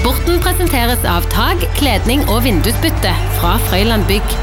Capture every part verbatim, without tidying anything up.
Sporten presenteres av tag, kledning og vindusbytte fra Frøyland Bygg.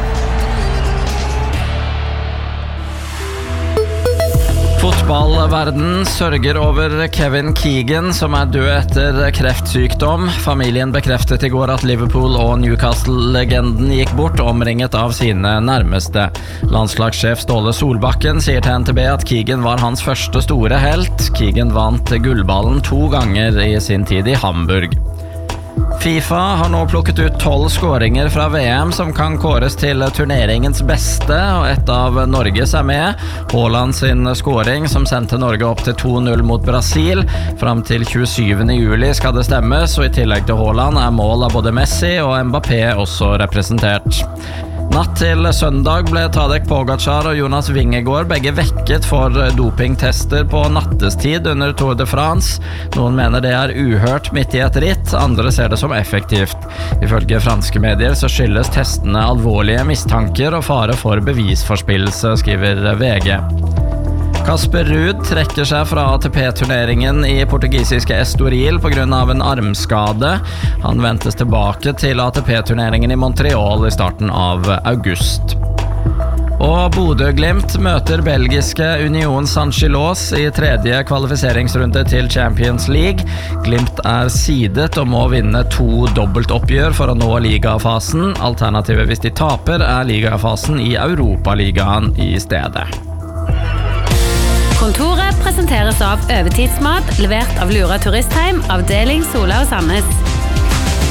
Fotballverden sørger over Kevin Keegan, som er død etter kreftsykdom. Familien bekreftet i går at Liverpool- og Newcastle-legenden gikk bort, omringet av sine nærmeste. Landslagssjef Ståle Solbakken sier til N T B at Keegan var hans første store helt. Keegan vant gullballen to ganger i sin tid i Hamburg. FIFA har nå plukket ut tolv skåringer fra V M som kan kåres til turneringens beste, og et av Norges er med. Haaland sin skåring som sendte Norge opp til to null mot Brasil. Fram til tjuesyvende juli skal det stemmes, og i tillegg til Haaland er mål av både Messi og Mbappé også representert. Natt til søndag ble Tadej Pogačar og Jonas Vingegaard begge vekket for dopingtester på nattestid under Tour de France. Noen mener det er uhørt midt i et ritt, andre ser det som effektivt. Ifølge franske medier så skyldes testene alvorlige mistanker og fare for bevisforspillelse, skriver V G. Kasper Ruud trekker seg fra A T P-turneringen i portugisiske Estoril på grunn av en armskade. Han ventes tilbake til A T P-turneringen i Montreal i starten av august. Og Bodø/Glimt møter belgiske Union Saint-Gilloise i tredje kvalifiseringsrunde til Champions League. Glimt er sidet og må vinne to dobbeltoppgjør for å nå ligafasen. Alternativet hvis de taper er ligafasen i Europaligaen i stedet. Kontoret presenteres av Overtidsmat, levert av Lura Turistheim, avdeling Sola og Sandnes.